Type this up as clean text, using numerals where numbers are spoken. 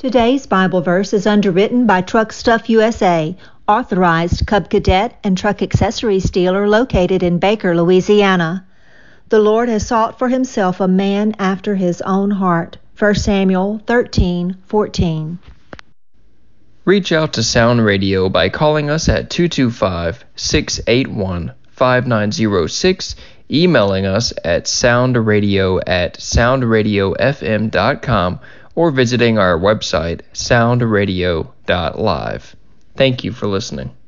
Today's Bible verse is underwritten by Truck Stuff USA, authorized Cub Cadet and truck accessories dealer located in Baker, Louisiana. The Lord has sought for himself a man after his own heart. 1 Samuel 13:14. Reach out to Sound Radio by calling us at 225-681-5906, emailing us at soundradio@soundradiofm.com, or visiting our website, soundradio.live. Thank you for listening.